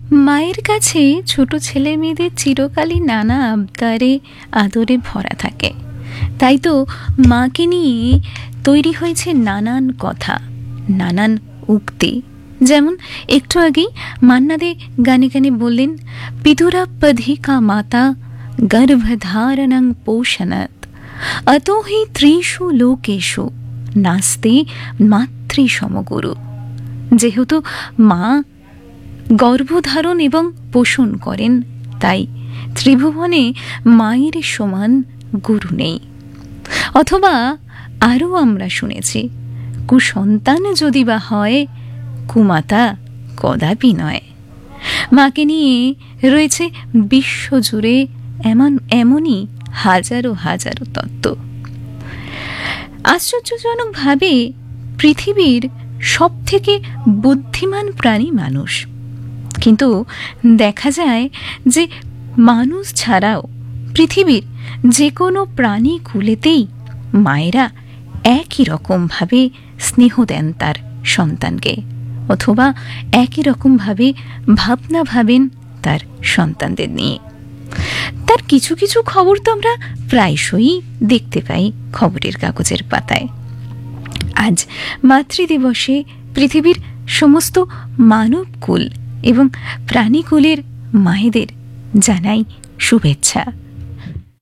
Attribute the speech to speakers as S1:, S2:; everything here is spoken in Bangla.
S1: মায়ের কাছে ছোট ছেলে মেয়েদের চিরকালই নানা আবদারে আদরে ভরা থাকে। তাই তো মাকে নিয়ে তৈরি হয়েছে নানান কথা, নানান উক্তি। যেমন একটু আগেই মান্না দে গানে গানে বললেন, পিতুরাপধিকা মাতা গর্ভধারণং পোষণাৎ অতো হি ত্রিষু লোকেষু নাস্তি মাতৃ সমগুরু। যেহেতু মা গর্ভধারণ এবং পোষণ করেন, তাই ত্রিভুবনে মায়ের সমান গুরু নেই। অথবা আরও আমরা শুনেছি, কুসন্তান যদি বা হয় কুমাতা কদাপি নয়। মাকে নিয়ে রয়েছে বিশ্বজুড়ে এমনই হাজারো হাজারো তত্ত্ব। আশ্চর্যজনকভাবে পৃথিবীর সব থেকে বুদ্ধিমান প্রাণী মানুষ, কিন্তু দেখা যায় যে মানুষ ছাড়াও পৃথিবীর যে কোনো প্রাণী কুলেতেই মায়েরা একই রকমভাবে স্নেহ দেন তার সন্তানকে, অথবা একই রকমভাবে ভাবনা ভাবেন তার সন্তানদের নিয়ে। তার কিছু কিছু খবর তো আমরা প্রায়শই দেখতে পাই খবরের কাগজের পাতায়। আজ মাতৃদিবসে পৃথিবীর সমস্ত মানবকুল এবং প্রাণীকুলের মায়েদের জানাই শুভেচ্ছা।